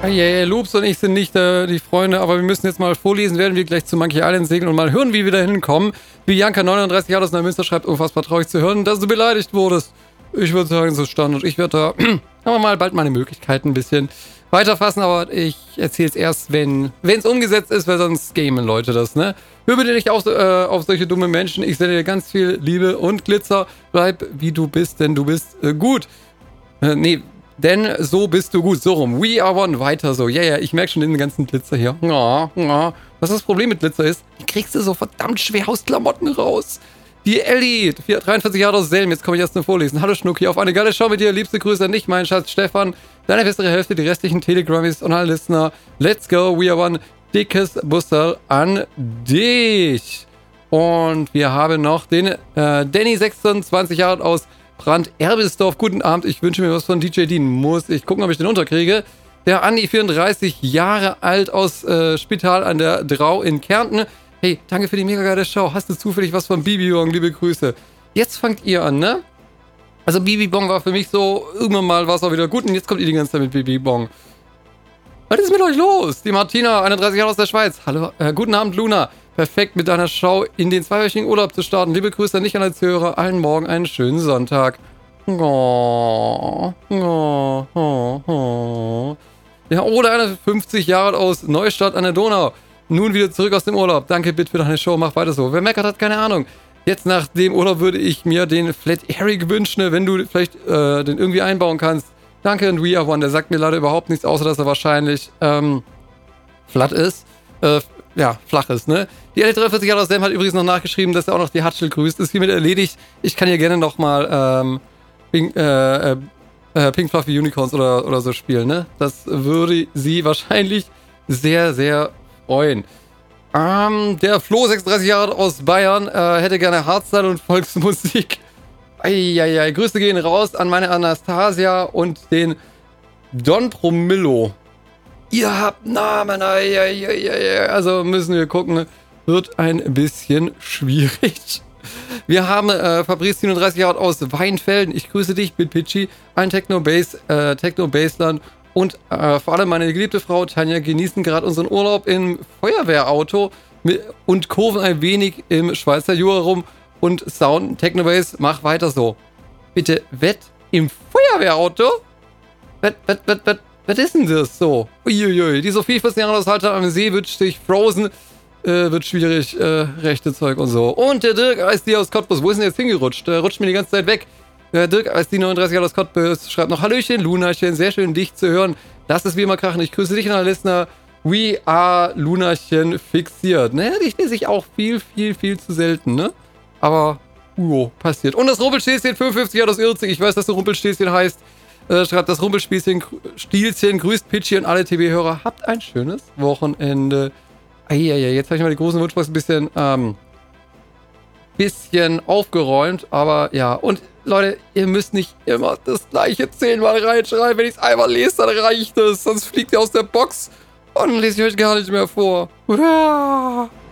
Yeah, Loops und ich sind nicht die Freunde, aber wir müssen jetzt mal vorlesen, werden wir gleich zu Monkey Island segeln und mal hören, wie wir da hinkommen. Bianca39 Jahre aus Neumünster schreibt, unfassbar traurig zu hören, dass du beleidigt wurdest. Ich würde sagen, das ist Standard. Ich werde da aber mal bald meine Möglichkeiten ein bisschen weiterfassen, aber ich erzähle es erst, wenn es umgesetzt ist, weil sonst gamen Leute das, ne? Hör bitte nicht auf solche dumme Menschen. Ich sende dir ganz viel Liebe und Glitzer. Bleib wie du bist, denn du bist gut. Denn so bist du gut. So rum. We are one. Weiter so. Ja, ich merke schon den ganzen Glitzer hier. Was das Problem mit Glitzer ist, die kriegst du so verdammt schwer aus Klamotten raus. Die Ellie, 43 Jahre aus Selm. Jetzt komme ich erst zum Vorlesen. Hallo Schnucki, auf eine geile Show mit dir. Liebste Grüße an dich, mein Schatz Stefan. Deine bessere Hälfte, die restlichen Telegrammies und alle Listener. Let's go. We are one. Dickes Bussel an dich. Und wir haben noch den Danny, 26 Jahre alt aus Brand-Erbelsdorf. Guten Abend, ich wünsche mir was von DJ Dean. Muss ich gucken, ob ich den unterkriege. Der Andi, 34 Jahre alt aus Spital an der Drau in Kärnten. Hey, danke für die mega geile Show. Hast du zufällig was von Bibi Bong? Liebe Grüße. Jetzt fangt ihr an, ne? Also Bibi Bong war für mich so, irgendwann mal war es auch wieder gut und jetzt kommt ihr die ganze Zeit mit Bibi Bong. Was ist mit euch los? Die Martina, 31 Jahre aus der Schweiz. Hallo, guten Abend, Luna. Perfekt, mit deiner Show in den zweiwöchigen Urlaub zu starten. Liebe Grüße an dich als Hörer. Allen Morgen einen schönen Sonntag. Ja, oder eine 50 Jahre alt aus Neustadt an der Donau. Nun wieder zurück aus dem Urlaub. Danke, Bit, für deine Show. Mach weiter so. Wer meckert, hat keine Ahnung. Jetzt nach dem Urlaub würde ich mir den Flat Eric wünschen, wenn du vielleicht den irgendwie einbauen kannst. Danke, und We Are One. Der sagt mir leider überhaupt nichts, außer dass er wahrscheinlich flat ist. Flach ist, ne? Die L43 Jahre aus Selm hat übrigens noch nachgeschrieben, dass er auch noch die Hatschel grüßt. Ist hiermit erledigt. Ich kann hier gerne nochmal Pink Fluffy Unicorns oder so spielen, ne? Das würde sie wahrscheinlich sehr, sehr freuen. Der Flo, 36 Jahre alt aus Bayern, hätte gerne Hardstyle und Volksmusik. Eieiei, Grüße gehen raus an meine Anastasia und den Don Promillo. Ihr habt Namen, also müssen wir gucken, wird ein bisschen schwierig. Wir haben Fabrice, 37 Jahre alt aus Weinfelden. Ich grüße dich, Bitpitchy, ein Techno-Bassland und vor allem meine geliebte Frau Tanja genießen gerade unseren Urlaub im Feuerwehrauto und kurven ein wenig im Schweizer Jura rum und Sound, Techno-Bass, mach weiter so. Bitte, im Feuerwehrauto? Was ist denn das so? Uiuiui, die Sophie, 14 Jahre aus Halter am See, wünscht sich Frozen. Wird schwierig, rechte Zeug und so. Und der Dirk Eisdi aus Cottbus, wo ist denn jetzt hingerutscht? Der rutscht mir die ganze Zeit weg. Dirk Eisdi, 39 Jahre aus Cottbus, schreibt noch Hallöchen, Lunachen, sehr schön dich zu hören. Lass es wie immer krachen. Ich grüße dich, Listener. We are Lunachen fixiert. Naja, dich lese ich auch viel zu selten, ne? Aber, passiert. Und das Rumpelstilzchen, 55 Jahre aus Irzig. Ich weiß, dass du Rumpelstilzchen heißt. Schreibt das Rumpelstilzchen, grüßt Pitchy und alle TB-Hörer. Habt ein schönes Wochenende. Jetzt habe ich mal die großen Wunschbox ein bisschen aufgeräumt, aber ja. Und Leute, ihr müsst nicht immer das gleiche 10-mal reinschreiben. Wenn ich es einmal lese, dann reicht es. Sonst fliegt ihr aus der Box und dann lese ich euch gar nicht mehr vor.